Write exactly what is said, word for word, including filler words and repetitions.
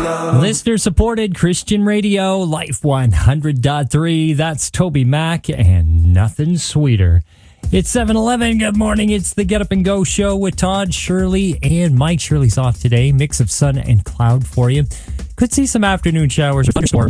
Listener supported Christian radio, Life one hundred point three. That's Toby Mac and Nothing Sweeter. It's seven eleven. Good morning. It's the Get Up and Go show with Todd, Shirley, and Mike. Shirley's off today. Mix of sun and cloud for you. Could see some afternoon showers or thunderstorms